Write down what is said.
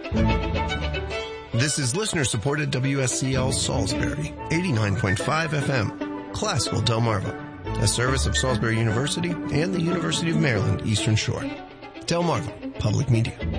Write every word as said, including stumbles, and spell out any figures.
This is listener-supported W S C L Salisbury, eighty-nine point five F M, Classical Delmarva, a service of Salisbury University and the University of Maryland Eastern Shore. Delmarva Public Media.